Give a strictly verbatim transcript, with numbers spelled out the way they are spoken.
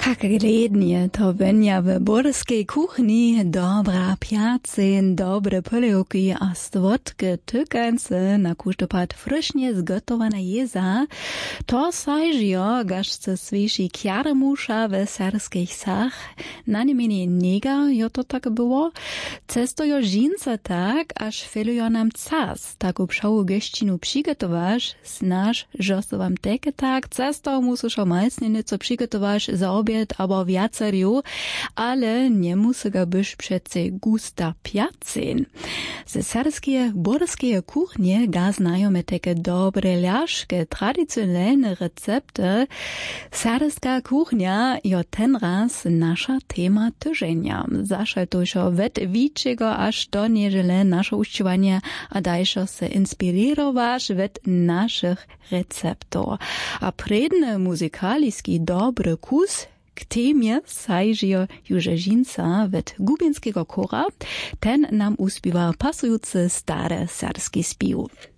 Tak glednie to będzie w borskiej kuchni dobra piacin, dobre polievky a stwotki tykance na kuštopad frišnie zgotowana jeza. To sajžio, gašce sviši kjaremuša w serskich sach. Na niemenie niega jo to tak było. Cestojo žinca tak, aż felujo nam cas. Taku pšavu geštinu přigotovaš, snaž, že so vam teke tak. Cesto musiš o majsne nico přigotovaš za obiad abo viaceriu, ale nie musi ga byś přece gusta piacin. Ze serskie, borskie kuchnie ga znajome teke dobre ľaške, tradicionalne recepty. Serska kuchnia jo ten raz nasza tema tyżenia. Zašaltušo wet wiczego aż do nieżele nasze ušćivanje a dajšo se inspirovaš wet naszych receptów. A predny muzykaliski dobry kus k temie sajžio Juže Žinca wet gubinskiego kora, ten nam uspiwa pasujący stare serski spił.